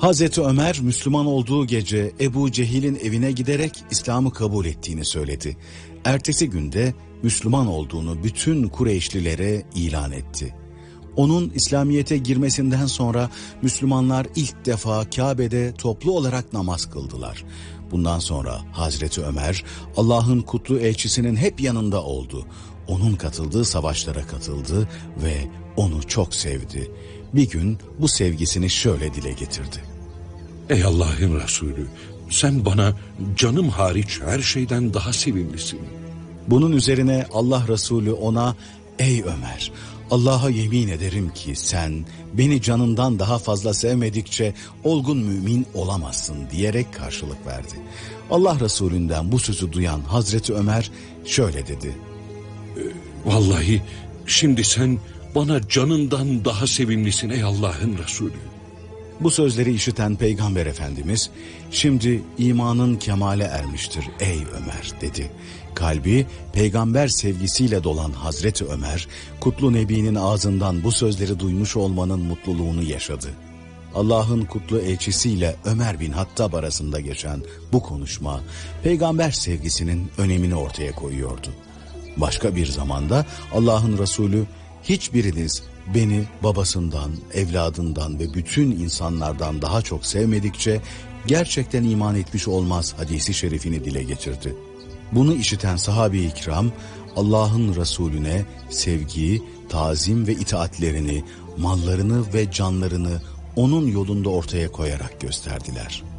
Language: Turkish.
Hazreti Ömer Müslüman olduğu gece Ebu Cehil'in evine giderek İslam'ı kabul ettiğini söyledi. Ertesi günde Müslüman olduğunu bütün Kureyşlilere ilan etti. Onun İslamiyet'e girmesinden sonra Müslümanlar ilk defa Kabe'de toplu olarak namaz kıldılar. Bundan sonra Hazreti Ömer Allah'ın kutlu elçisinin hep yanında oldu. Onun katıldığı savaşlara katıldı ve onu çok sevdi. Bir gün bu sevgisini şöyle dile getirdi. Ey Allah'ın Resulü, sen bana canım hariç her şeyden daha sevimlisin. Bunun üzerine Allah Resulü ona, ey Ömer, Allah'a yemin ederim ki sen beni canımdan daha fazla sevmedikçe olgun mümin olamazsın diyerek karşılık verdi. Allah Resulünden bu sözü duyan Hazreti Ömer şöyle dedi. Vallahi şimdi sen bana canından daha sevimlisin ey Allah'ın Resulü. Bu sözleri işiten Peygamber Efendimiz, şimdi imanın kemale ermiştir ey Ömer dedi. Kalbi peygamber sevgisiyle dolan Hazreti Ömer, kutlu Nebi'nin ağzından bu sözleri duymuş olmanın mutluluğunu yaşadı. Allah'ın kutlu elçisiyle Ömer bin Hattab arasında geçen bu konuşma, peygamber sevgisinin önemini ortaya koyuyordu. Başka bir zamanda Allah'ın Resulü, hiçbiriniz beni babasından, evladından ve bütün insanlardan daha çok sevmedikçe gerçekten iman etmiş olmaz hadisi şerifini dile getirdi. Bunu işiten sahabe-i kiram Allah'ın Resulüne sevgi, tazim ve itaatlerini, mallarını ve canlarını onun yolunda ortaya koyarak gösterdiler.